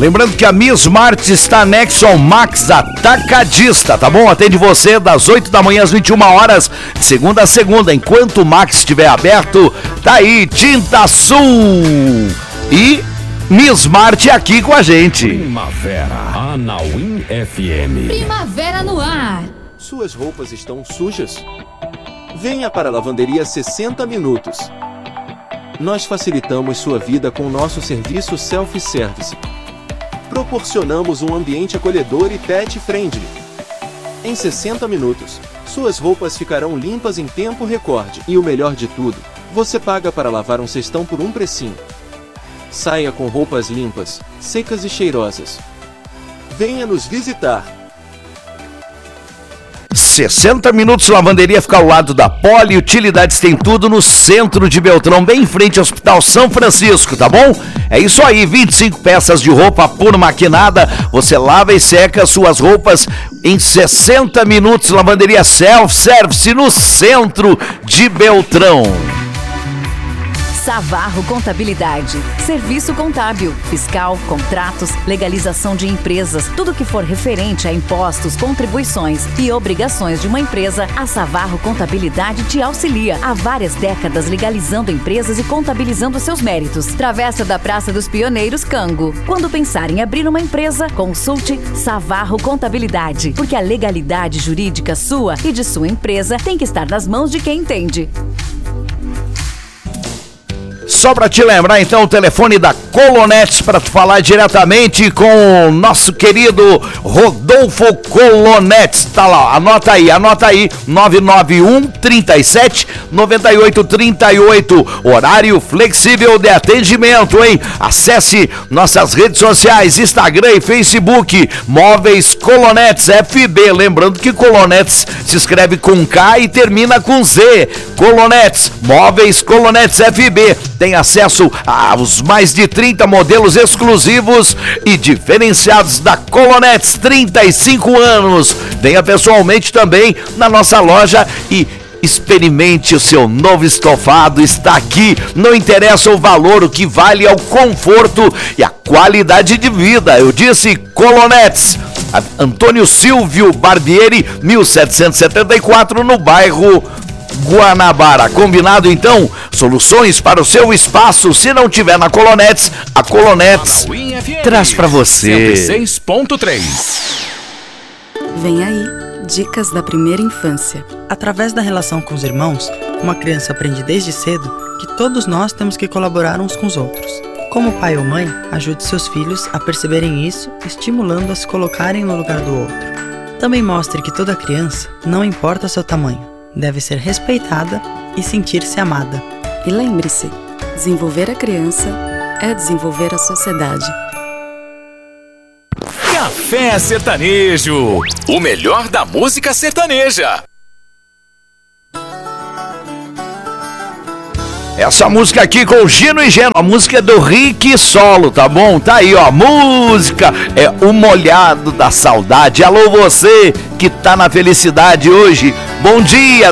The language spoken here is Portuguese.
Lembrando que a Mi Smart está anexo ao Max Atacadista, tá bom? Atende você das 8 da manhã às 21 horas, de segunda a segunda. Enquanto o Max estiver aberto, tá aí, Tinta Sul e Mi Smart aqui com a gente. Primavera, Anauim FM. Primavera no ar. Suas roupas estão sujas? Venha para a Lavanderia 60 Minutos. Nós facilitamos sua vida com o nosso serviço self-service. Proporcionamos um ambiente acolhedor e pet-friendly. Em 60 minutos, suas roupas ficarão limpas em tempo recorde. E o melhor de tudo, você paga para lavar um cestão por um precinho. Saia com roupas limpas, secas e cheirosas. Venha nos visitar. 60 Minutos Lavanderia fica ao lado da Poli Utilidades, tem tudo no centro de Beltrão, bem em frente ao Hospital São Francisco, tá bom? É isso aí, 25 peças de roupa por maquinada, você lava e seca suas roupas em 60 minutos. Lavanderia Self-Service no centro de Beltrão. Savarro Contabilidade, serviço contábil, fiscal, contratos, legalização de empresas, tudo que for referente a impostos, contribuições e obrigações de uma empresa, a Savarro Contabilidade te auxilia. Há várias décadas legalizando empresas e contabilizando seus méritos. Travessa da Praça dos Pioneiros, Cango. Quando pensar em abrir uma empresa, consulte Savarro Contabilidade, porque a legalidade jurídica sua e de sua empresa tem que estar nas mãos de quem entende. Só para te lembrar, então, o telefone da Colonetes para tu falar diretamente com o nosso querido Rodolfo Colonetes. Tá lá, anota aí, 991 37 98 38. Horário flexível de atendimento, hein? Acesse nossas redes sociais, Instagram e Facebook, Móveis Colonetes FB. Lembrando que Colonetes se escreve com K e termina com Z. Colonetes, Móveis Colonetes FB. Tem acesso aos mais de 30 modelos exclusivos e diferenciados da Colonetes, 35 anos. Venha pessoalmente também na nossa loja e experimente o seu novo estofado. Está aqui, não interessa o valor, o que vale é o conforto e a qualidade de vida. Eu disse Colonetes. Antônio Silvio Barbieri, 1774, no bairro Guanabara. Combinado então? Soluções para o seu espaço. Se não tiver na Colonetes, a Colonetes traz para você. 106.3. Vem aí, dicas da primeira infância. Através da relação com os irmãos, uma criança aprende desde cedo que todos nós temos que colaborar uns com os outros. Como pai ou mãe, ajude seus filhos a perceberem isso, estimulando a se colocarem no lugar do outro. Também mostre que toda criança, não importa seu tamanho, deve ser respeitada e sentir-se amada. E lembre-se, desenvolver a criança é desenvolver a sociedade. Café Sertanejo, o melhor da música sertaneja. Essa música aqui com o Gino e Geno, a música é do Rick Solo, tá bom? Tá aí, ó, a música é O Molhado da Saudade. Alô, você que tá na felicidade hoje, bom dia,